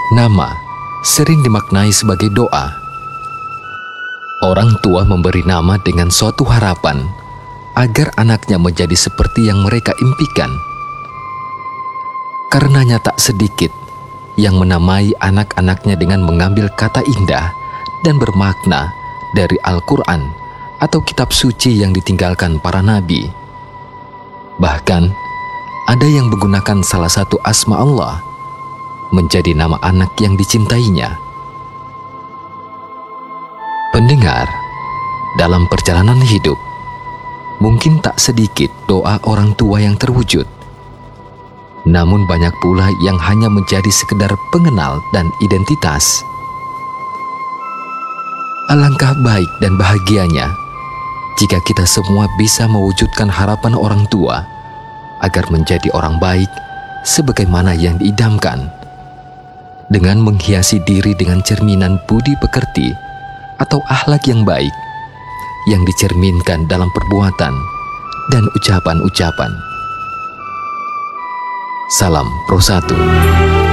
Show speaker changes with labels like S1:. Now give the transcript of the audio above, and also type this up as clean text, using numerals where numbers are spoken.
S1: Nama sering dimaknai sebagai doa. Orang tua memberi nama dengan suatu harapan agar anaknya menjadi seperti yang mereka impikan. Karenanya tak sedikit yang menamai anak-anaknya dengan mengambil kata indah dan bermakna dari Al-Quran atau kitab suci yang ditinggalkan para nabi. Bahkan, ada yang menggunakan salah satu asma Allah menjadi nama anak yang dicintainya. Pendengar, dalam perjalanan hidup, mungkin tak sedikit doa orang tua yang terwujud. Namun banyak pula yang hanya menjadi sekedar pengenal dan identitas. Alangkah baik dan bahagianya jika kita semua bisa mewujudkan harapan orang tua agar menjadi orang baik sebagaimana yang diidamkan, dengan menghiasi diri dengan cerminan budi pekerti atau akhlak yang baik yang dicerminkan dalam perbuatan dan ucapan-ucapan. Salam Pro 1.